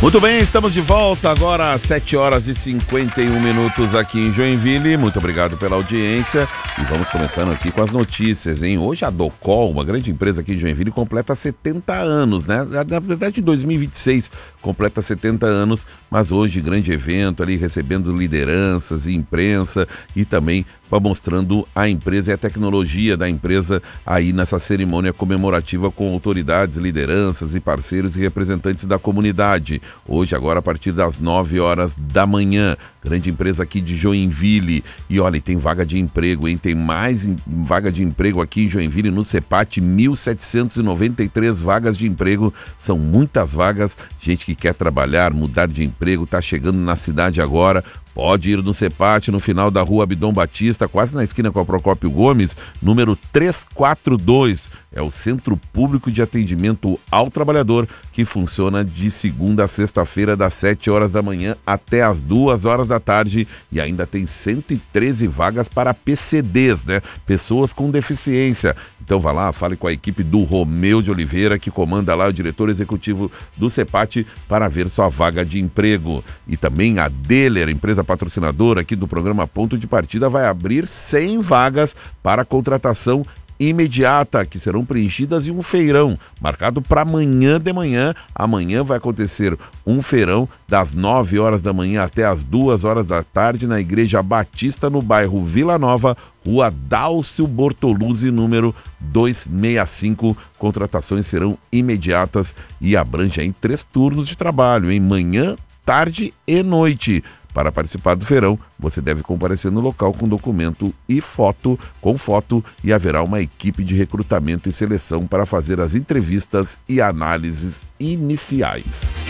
Muito bem, estamos de volta agora às 7 horas e 51 minutos aqui em Joinville. Muito obrigado pela audiência e vamos começando aqui com as notícias, hein? Hoje a Docol, uma grande empresa aqui de Joinville, completa 70 anos, né? Na verdade, em 2026 completa 70 anos, mas hoje grande evento ali recebendo lideranças e imprensa e também mostrando a empresa e a tecnologia da empresa aí nessa cerimônia comemorativa com autoridades, lideranças e parceiros e representantes da comunidade. Hoje, agora, a partir das 9 horas da manhã, grande empresa aqui de Joinville. E olha, tem vaga de emprego, hein? Tem mais vaga de emprego aqui em Joinville, no CEPAT, 1.793 vagas de emprego. São muitas vagas, gente que quer trabalhar, mudar de emprego, está chegando na cidade agora. Pode ir no CEPAT, no final da rua Abdon Batista, quase na esquina com a Procópio Gomes, número 342. É o Centro Público de Atendimento ao Trabalhador, que funciona de segunda a sexta-feira, das 7 horas da manhã até as 2 horas da tarde. E ainda tem 113 vagas para PCDs, né? Pessoas com deficiência. Então vá lá, fale com a equipe do Romeu de Oliveira, que comanda lá o diretor executivo do CEPAT, para ver sua vaga de emprego. E também a Deller, empresa patrocinadora aqui do programa Ponto de Partida, vai abrir 100 vagas para contratação imediata, que serão preenchidas em um feirão, marcado para amanhã de manhã. Amanhã vai acontecer um feirão das 9 horas da manhã até as 2 horas da tarde na Igreja Batista, no bairro Vila Nova, Rua Dálcio Bortoluzzi, número 265. Contratações serão imediatas e abrangem 3 turnos de trabalho, em manhã, tarde e noite. Para participar do feirão, você deve comparecer no local com documento e foto, e haverá uma equipe de recrutamento e seleção para fazer as entrevistas e análises iniciais.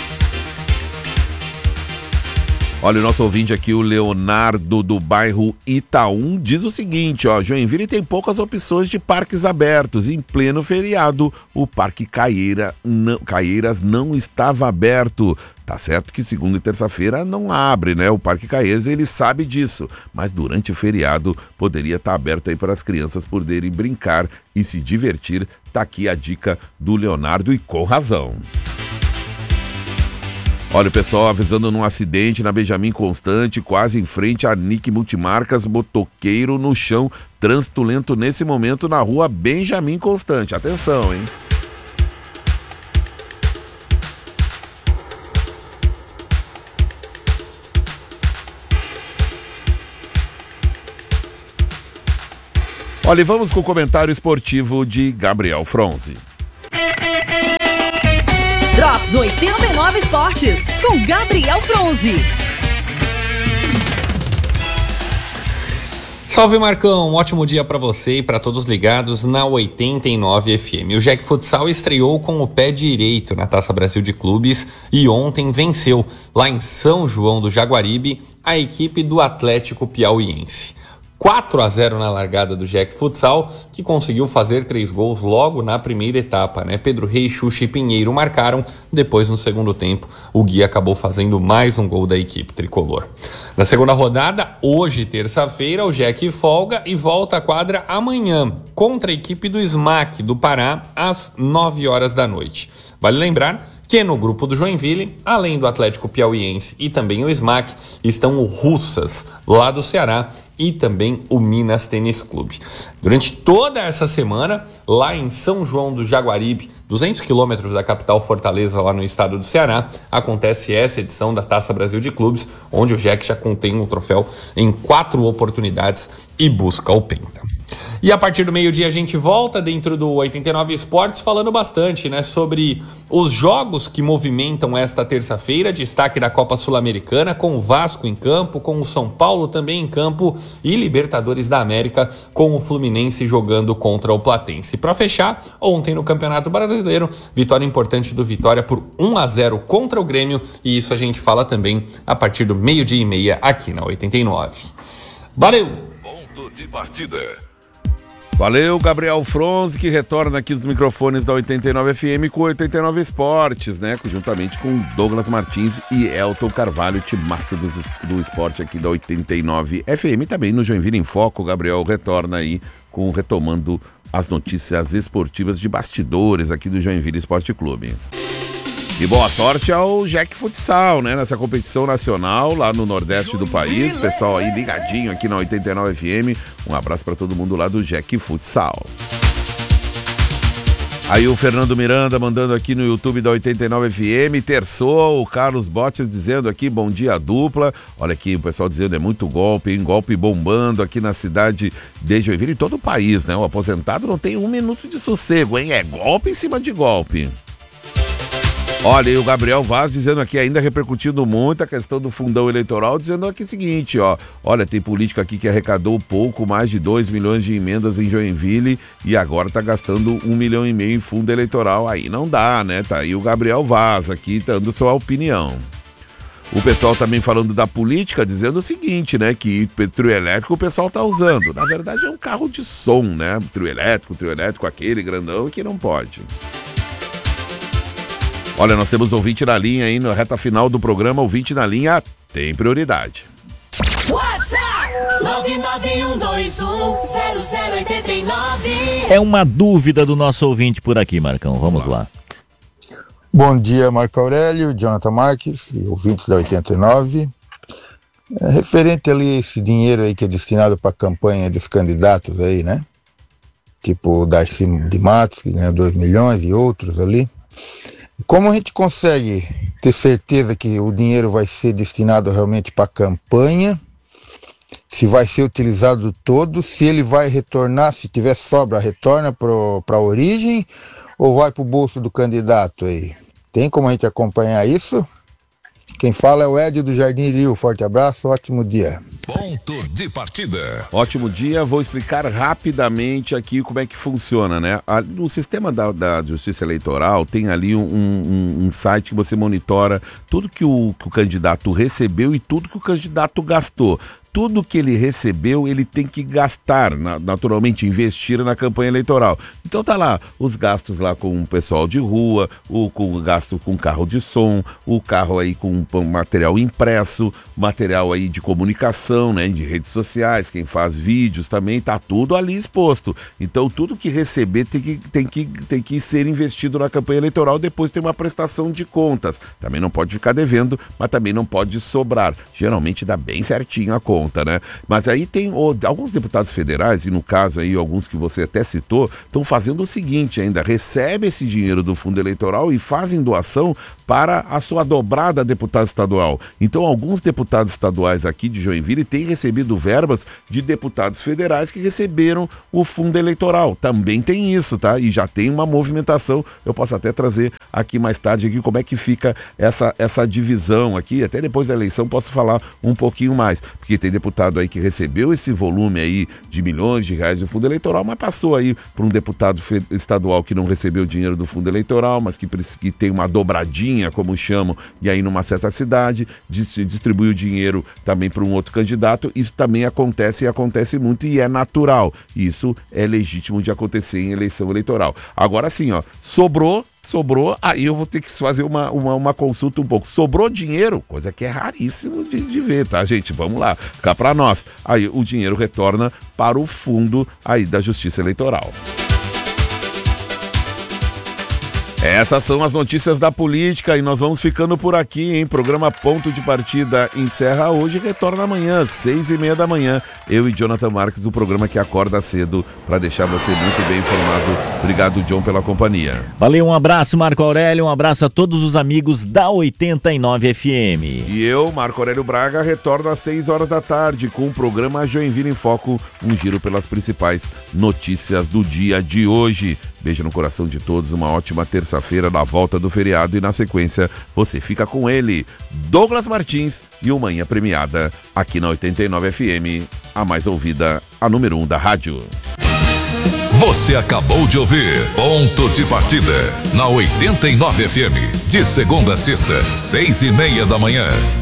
Olha, o nosso ouvinte aqui, o Leonardo, do bairro Itaú, diz o seguinte, ó: Joinville tem poucas opções de parques abertos. Em pleno feriado, o Parque Caieiras não estava aberto. Tá certo que segunda e terça-feira não abre, né? O Parque Caieiras, ele sabe disso. Mas durante o feriado poderia estar aberto aí para as crianças poderem brincar e se divertir. Tá aqui a dica do Leonardo, e com razão. Olha, o pessoal avisando num acidente na Benjamin Constante, quase em frente à Nick Multimarcas, motoqueiro no chão, trânsito lento nesse momento na rua Benjamin Constante. Atenção, hein? Olha, e vamos com o comentário esportivo de Gabriel Fronzi. Drops 89 Esportes, com Gabriel Fronzi. Salve, Marcão, um ótimo dia para você e para todos ligados na 89 FM. O Jack Futsal estreou com o pé direito na Taça Brasil de Clubes e ontem venceu, lá em São João do Jaguaribe, a equipe do Atlético Piauiense. 4-0 na largada do Jack Futsal, que conseguiu fazer 3 gols logo na primeira etapa, né? Pedro Reis, Xuxa e Pinheiro marcaram. Depois, no segundo tempo, o Gui acabou fazendo mais um gol da equipe tricolor. Na segunda rodada, hoje, terça-feira, o Jack folga e volta à quadra amanhã, contra a equipe do SMAC do Pará, às 9 horas da noite. Vale lembrar que no grupo do Joinville, além do Atlético Piauiense e também o SMAC, estão o Russas, lá do Ceará, e também o Minas Tênis Clube. Durante toda essa semana, lá em São João do Jaguaribe, 200 quilômetros da capital Fortaleza, lá no estado do Ceará, acontece essa edição da Taça Brasil de Clubes, onde o Jack já contém um troféu em 4 oportunidades e busca o penta. E a partir do meio-dia a gente volta dentro do 89 Esportes falando bastante, né, sobre os jogos que movimentam esta terça-feira, destaque da Copa Sul-Americana, com o Vasco em campo, com o São Paulo também em campo e Libertadores da América, com o Fluminense jogando contra o Platense. Para fechar, ontem no Campeonato Brasileiro, vitória importante do Vitória por 1-0 contra o Grêmio, e isso a gente fala também a partir do 12:30 aqui na 89. Valeu! Ponto de partida. Valeu, Gabriel Fronzi, que retorna aqui dos microfones da 89 FM com 89 Esportes, né? Juntamente com Douglas Martins e Elton Carvalho, timaço do esporte aqui da 89 FM. Também no Joinville em Foco, o Gabriel retorna aí retomando as notícias esportivas de bastidores aqui do Joinville Esporte Clube. E boa sorte ao Jack Futsal, né? Nessa competição nacional lá no Nordeste do país. Pessoal aí ligadinho aqui na 89 FM. Um abraço para todo mundo lá do Jack Futsal. Aí o Fernando Miranda mandando aqui no YouTube da 89 FM, terçou, o Carlos Botti dizendo aqui, bom dia dupla. Olha aqui o pessoal dizendo, é muito golpe, hein? Golpe bombando aqui na cidade de Joinville e todo o país, né? O aposentado não tem um minuto de sossego, hein? É golpe em cima de golpe. Olha, e o Gabriel Vaz dizendo aqui, ainda repercutindo muito a questão do fundão eleitoral, dizendo aqui o seguinte, ó, olha, tem político aqui que arrecadou pouco, mais de 2 milhões de emendas em Joinville e agora tá gastando 1,5 milhão em fundo eleitoral, aí não dá, né? Tá aí o Gabriel Vaz aqui dando sua opinião. O pessoal também falando da política, dizendo o seguinte, né, que trio elétrico o pessoal tá usando, na verdade é um carro de som, né, trio elétrico aquele grandão que não pode. Olha, nós temos ouvinte na linha aí, na reta final do programa, ouvinte na linha tem prioridade. WhatsApp 991210089. É uma dúvida do nosso ouvinte por aqui, Marcão, vamos lá. Bom dia, Marco Aurélio, Jonathan Marques, ouvintes da 89. Referente ali esse dinheiro aí que é destinado para a campanha dos candidatos aí, né? Tipo o Darcy de Matos, que ganha 2 milhões e outros ali. Como a gente consegue ter certeza que o dinheiro vai ser destinado realmente para a campanha, se vai ser utilizado todo, se ele vai retornar, se tiver sobra, retorna para a origem ou vai para o bolso do candidato aí? Tem como a gente acompanhar isso? Quem fala é o Ed do Jardim Rio. Forte abraço, ótimo dia. Ponto de partida. Ótimo dia, vou explicar rapidamente aqui como é que funciona, né? No sistema da Justiça Eleitoral tem ali um site que você monitora tudo que o candidato recebeu e tudo que o candidato gastou. Tudo que ele recebeu, ele tem que gastar, naturalmente, investir na campanha eleitoral. Então tá lá, os gastos lá com o pessoal de rua, o gasto com carro de som, o carro aí com material impresso, material aí de comunicação, né, de redes sociais, quem faz vídeos também, tá tudo ali exposto. Então tudo que receber tem que ser investido na campanha eleitoral, depois tem uma prestação de contas. Também não pode ficar devendo, mas também não pode sobrar. Geralmente dá bem certinho a conta. Né? Mas aí tem alguns deputados federais, e no caso aí alguns que você até citou, estão fazendo o seguinte ainda, recebe esse dinheiro do fundo eleitoral e fazem doação para a sua dobrada deputada estadual. Então alguns deputados estaduais aqui de Joinville têm recebido verbas de deputados federais que receberam o fundo eleitoral. Também tem isso, tá? E já tem uma movimentação, eu posso até trazer aqui mais tarde aqui como é que fica essa divisão aqui, até depois da eleição posso falar um pouquinho mais, porque tem deputado aí que recebeu esse volume aí de milhões de reais do fundo eleitoral, mas passou aí por um deputado estadual que não recebeu dinheiro do fundo eleitoral, mas que tem uma dobradinha, como chamam, e aí numa certa cidade, distribui o dinheiro também para um outro candidato. Isso também acontece e acontece muito e é natural. Isso é legítimo de acontecer em eleição eleitoral. Agora sim, ó, sobrou, aí eu vou ter que fazer uma consulta um pouco. Sobrou dinheiro, coisa que é raríssimo de ver, tá, gente? Vamos lá, cá pra nós. Aí o dinheiro retorna para o fundo aí da Justiça Eleitoral. Essas são as notícias da política e nós vamos ficando por aqui, hein? Programa Ponto de Partida encerra hoje e retorna amanhã, 6h30 da manhã. Eu e Jonathan Marques, do programa que acorda cedo, para deixar você muito bem informado. Obrigado, John, pela companhia. Valeu, um abraço, Marco Aurélio, um abraço a todos os amigos da 89 FM. E eu, Marco Aurélio Braga, retorno às 6 horas da tarde com o programa Joinville em Foco, um giro pelas principais notícias do dia de hoje. Beijo no coração de todos, uma ótima terça-feira na volta do feriado e na sequência você fica com ele, Douglas Martins e o Manhã Premiada aqui na 89 FM, a mais ouvida, a número 1 da rádio. Você acabou de ouvir Ponto de Partida na 89 FM, de segunda a sexta, 6h30 da manhã.